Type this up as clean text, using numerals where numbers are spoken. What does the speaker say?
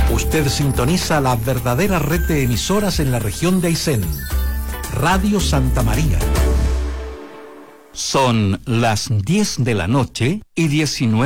Usted sintoniza la verdadera red de emisoras en la región de Aysén. Radio Santa María. Son las 10 de la noche y 19